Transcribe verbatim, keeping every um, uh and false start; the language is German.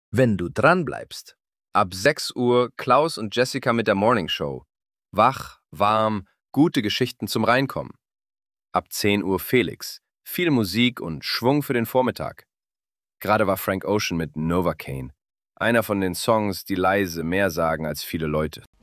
wenn du dranbleibst. Ab sechs Uhr Klaus und Jessica mit der Morning Show. Wach, warm, gute Geschichten zum Reinkommen. Ab zehn Uhr Felix. Viel Musik und Schwung für den Vormittag. Gerade war Frank Ocean mit Novocaine. Einer von den Songs, die leise mehr sagen als viele Leute.